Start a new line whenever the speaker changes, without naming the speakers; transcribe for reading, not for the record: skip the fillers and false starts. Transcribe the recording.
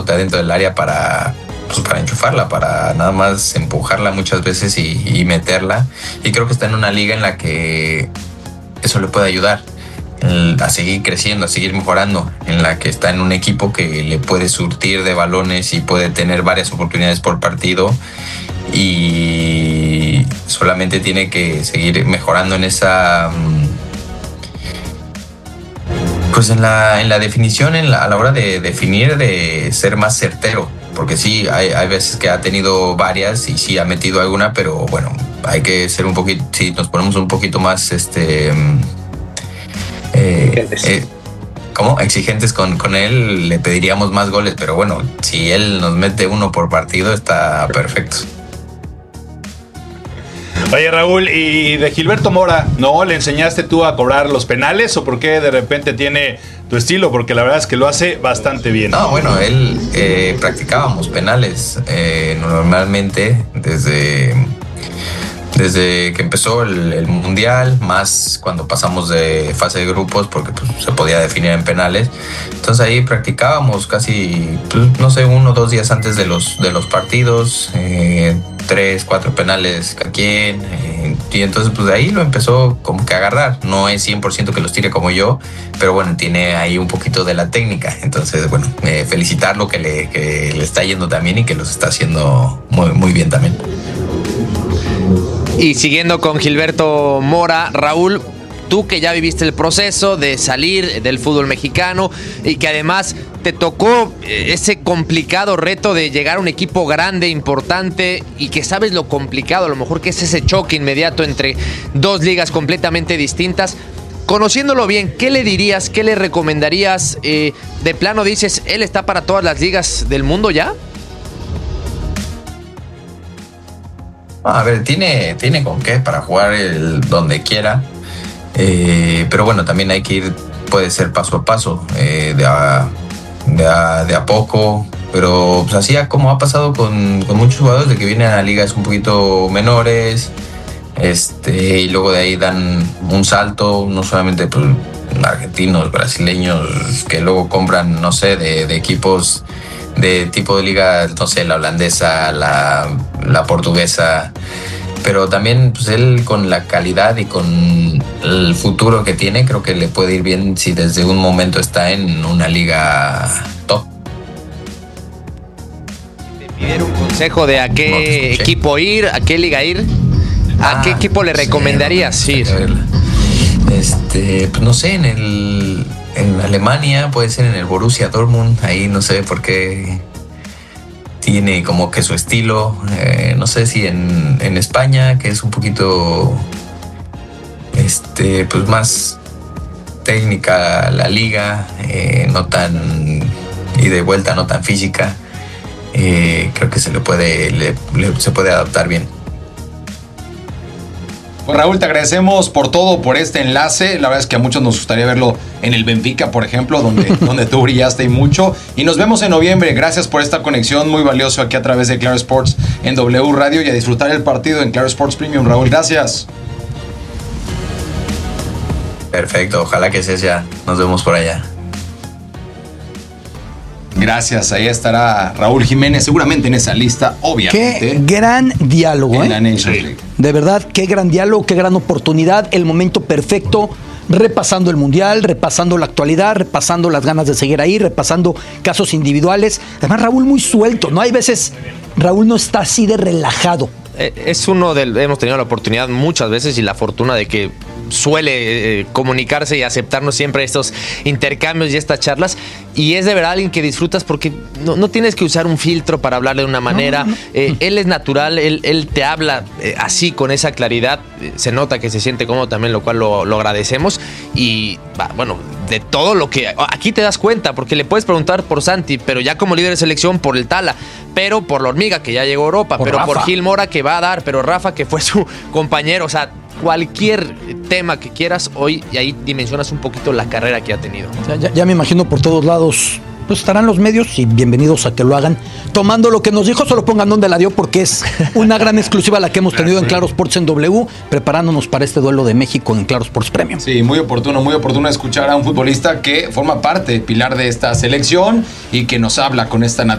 rebote adentro del área para enchufarla, para nada más empujarla muchas veces y meterla. Y creo que está en una liga en la que eso le puede ayudar a seguir creciendo, a seguir mejorando, en la que está en un equipo que le puede surtir de balones y puede tener varias oportunidades por partido, y solamente tiene que seguir mejorando en esa, pues en la definición, a la hora de definir, de ser más certero, porque sí, hay veces que ha tenido varias y sí ha metido alguna, pero bueno, hay que ser un poquito, si nos ponemos un poquito más exigentes con él, le pediríamos más goles, pero bueno, si él nos mete uno por partido, está perfecto.
Oye, Raúl, y de Gilberto Mora, ¿no le enseñaste tú a cobrar los penales o por qué de repente tiene tu estilo? Porque la verdad es que lo hace bastante bien.
No, bueno, él practicábamos penales normalmente desde que empezó el Mundial, más cuando pasamos de fase de grupos, porque pues, se podía definir en penales. Entonces ahí practicábamos casi, pues, no sé, 1 o 2 días antes de los partidos, 3, 4 penales cada quien. Y entonces pues de ahí lo empezó como que a agarrar. No es 100% que los tire como yo, pero bueno, tiene ahí un poquito de la técnica. Entonces, bueno, felicitarlo que le está yendo también y que los está haciendo muy, muy bien también.
Y siguiendo con Gilberto Mora, Raúl, tú que ya viviste el proceso de salir del fútbol mexicano y que además te tocó ese complicado reto de llegar a un equipo grande, importante, y que sabes lo complicado, a lo mejor que es ese choque inmediato entre 2 ligas completamente distintas. Conociéndolo bien, ¿qué le dirías, qué le recomendarías? ¿De plano dices, él está para todas las ligas del mundo ya?
A ver, tiene con qué para jugar donde quiera, pero bueno, también hay que ir, puede ser paso a paso, de a poco, pero pues así como ha pasado con muchos jugadores de que vienen a la ligas un poquito menores, y luego de ahí dan un salto, no solamente pues, argentinos, brasileños, que luego compran, no sé, de equipos de tipo de liga, no sé, la holandesa, la portuguesa, pero también pues él con la calidad y con el futuro que tiene, creo que le puede ir bien si desde un momento está en una liga top.
¿Te pidieron un consejo de a qué equipo ir, a qué liga ir? ¿A qué equipo le recomendarías ir?
Pues no sé, en Alemania, puede ser en el Borussia Dortmund, ahí no sé por qué tiene como que su estilo, no sé si en España, que es un poquito pues más técnica la liga, no tan ida y vuelta, no tan física, creo que se puede adaptar bien.
Pues Raúl, te agradecemos por todo, por este enlace. La verdad es que a muchos nos gustaría verlo en el Benfica, por ejemplo, donde tú brillaste y mucho. Y nos vemos en noviembre. Gracias por esta conexión muy valiosa aquí a través de Claro Sports en W Radio, y a disfrutar el partido en Claro Sports Premium. Raúl, gracias.
Perfecto, ojalá que sea ya. Nos vemos por allá.
Gracias, ahí estará Raúl Jiménez, seguramente en esa lista, obviamente.
Qué gran diálogo,
en la Nations League.
De verdad, qué gran diálogo, qué gran oportunidad, el momento perfecto, repasando el Mundial, repasando la actualidad, repasando las ganas de seguir ahí, repasando casos individuales. Además, Raúl muy suelto, ¿no? Hay veces, Raúl no está así de relajado.
Hemos tenido la oportunidad muchas veces y la fortuna de que suele comunicarse y aceptarnos siempre estos intercambios y estas charlas, y es de verdad alguien que disfrutas porque no tienes que usar un filtro para hablarle de una manera. Él es natural, él te habla así, con esa claridad, se nota que se siente cómodo también, lo cual lo agradecemos. Y bueno, de todo lo que aquí te das cuenta, porque le puedes preguntar por Santi, pero ya como líder de selección por el Tala, pero por la Hormiga que ya llegó a Europa, pero Rafa, por Gil Mora que va a dar, pero Rafa que fue su compañero, o sea, cualquier tema que quieras hoy, y ahí dimensionas un poquito la carrera que ha tenido.
O sea, ya me imagino por todos lados, pues estarán los medios, y bienvenidos a que lo hagan. Tomando lo que nos dijo, solo pongan dónde la dio, porque es una gran exclusiva la que hemos tenido en Claro Sports en W, preparándonos para este duelo de México en Claro Sports Premium.
Sí, muy oportuno escuchar a un futbolista que forma parte, pilar de esta selección, y que nos habla con esta